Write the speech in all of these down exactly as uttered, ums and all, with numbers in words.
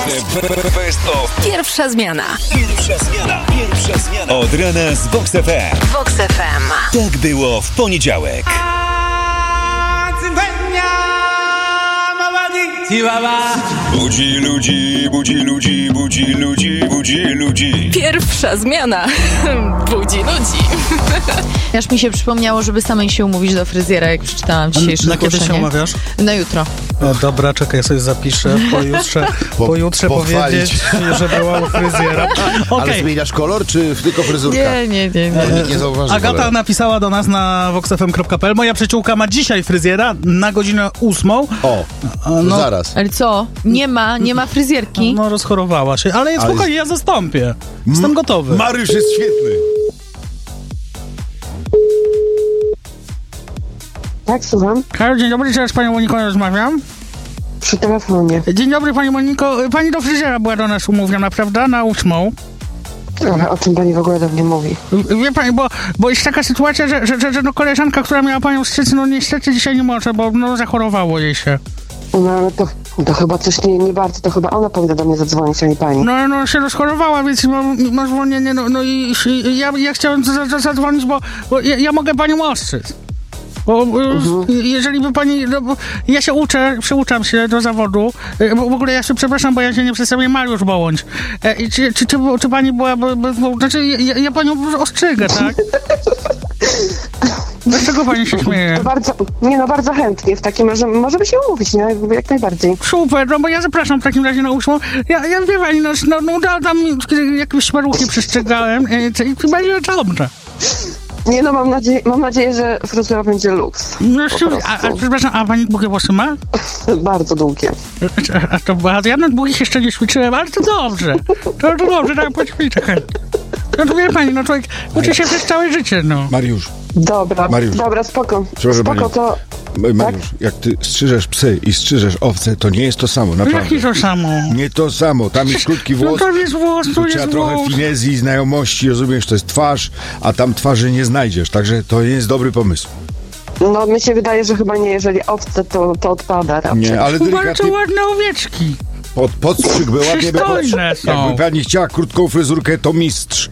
Best of. Pierwsza zmiana. Pierwsza zmiana. Pierwsza zmiana. Od rana z Vox F M. Vox F M. Tak było w poniedziałek. Budzi ludzi, budzi ludzi, budzi ludzi, budzi ludzi. Pierwsza zmiana. Budzi ludzi. Aż mi się przypomniało, żeby samej się umówić do fryzjera, jak przeczytałam dzisiejsze Na kiedy zgłoszenie. się umawiasz? Na jutro. O, dobra, czekaj, ja sobie zapiszę. Pojutrze, Po- pojutrze powiedzieć, że była u fryzjera. Ale Okej. zmieniasz kolor, czy tylko fryzurka? Nie, nie, nie, nie. Nikt nie zauważy. Agata kolor. napisała do nas na vox f m kropka p l. Moja przyjaciółka ma dzisiaj fryzjera na godzinę ósmą. O, No, zaraz. Ale co? Nie ma, nie ma fryzjerki? no rozchorowała się, ale Ale- spokojnie, ja zastąpię. Jestem gotowy. Mariusz jest świetny. Tak, słucham. Halo, dzień dobry, teraz z panią Moniką rozmawiam. Przy telefonie. Dzień dobry, pani Moniko. Pani do fryzjera była do nas umówiona, prawda? Na ósmą. Ale o czym pani w ogóle do mnie mówi? Wie pani, bo, bo jest taka sytuacja, że, że, że, że no koleżanka, która miała panią strzec, no niestety dzisiaj nie może, bo no zachorowało jej się. No ale to, to chyba coś nie, nie bardzo, to chyba ona powinna do mnie zadzwonić, a nie pani. No, no się rozchorowała, więc mam, mam zwolnienie, no, no i, i ja, ja chciałem za, za, zadzwonić, bo, bo ja, ja mogę panią ostrzyc. Bo mhm. jeżeli by pani, no, bo ja się uczę, przyuczam się do zawodu, e, bo w ogóle ja się przepraszam, bo ja się nie przedstawię, Mariusz Bołądź. E, i czy, czy, czy, czy pani byłaby, by, by, znaczy ja, ja panią ostrzygę, tak? Dlaczego pani się śmieje? To bardzo, nie no, bardzo chętnie w takim razie, możemy się umówić, nie? Jak najbardziej. Super, no bo ja zapraszam w takim razie na ósmą. Ja, ja wie pani, no, no, no tam jakieś maruchy przestrzegałem e, i chyba będzie dobrze. Nie no, mam nadzieję, mam nadzieję, że fryzura będzie luks. No, Po a, a, prostu. przepraszam, a pani długie włosy ma? Bardzo długie. A, a to bardzo, ja na długich jeszcze nie ćwiczyłem, ale to dobrze. To, to dobrze, tak poćwiczę. No to wie pani, no człowiek uczy się przez całe życie, no. Mariusz, Dobra, Mariusz. dobra, spoko. Przepraszam Spoko, panią. to... Mariusz, jak ty strzyżesz psy i strzyżesz owce, to nie jest to samo, No naprawdę. jaki to samo? Nie to samo, tam jest krótki No włos, to jest włos, tu tu trzeba jest trochę włos. finezji, znajomości, rozumiesz, to jest twarz, a tam twarzy nie znajdziesz, także to jest dobry pomysł. No, mi się wydaje, że chyba nie, jeżeli owce, to, to odpada raczej. Nie, ale Bardzo delikatnie ładne owieczki. pod, podstrzyk by ładnie by Przystojne podstrzyk. są. Jakby pani chciała krótką fryzurkę, to mistrz.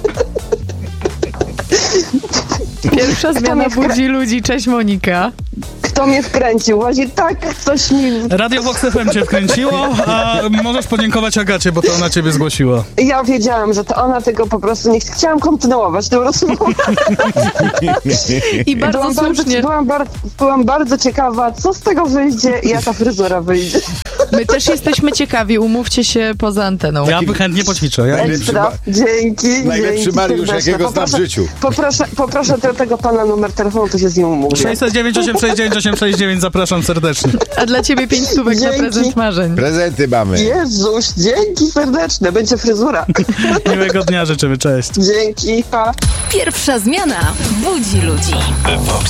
Pierwsza zmiana mnie wkra- budzi ludzi. Cześć, Monika. Kto mnie wkręcił? Właśnie tak coś mi... Radio Vox F M cię wkręciło, a możesz podziękować Agacie, bo to ona ciebie zgłosiła. Ja wiedziałam, że to ona tego po prostu nie ch- chciałam kontynuować tę rozmowę. I bardzo Byłam bardzo, słusznie. byłam, bar- byłam bardzo ciekawa, co z tego wyjdzie i jaka fryzura wyjdzie. My też jesteśmy ciekawi. Umówcie się poza anteną. Ja by chętnie poćwiczę. Ja... Najlepszy Ekstra. ma- Dzięki. najlepszy dzięki Mariusz, serdeczne. jakiego znam w Poproszę- życiu. Poproszę, poproszę do tego pana numer telefonu, to się z nim umówię. sześćset dziewięć, osiemset sześćdziesiąt dziewięć, osiemset sześćdziesiąt dziewięć, zapraszam serdecznie. A dla ciebie pięć stówek na Dzięki. prezent marzeń. Prezenty mamy. Jezuś, dzięki serdeczne, będzie fryzura. Miłego dnia życzymy, cześć. Dzięki, pa. Pierwsza zmiana budzi ludzi. Vox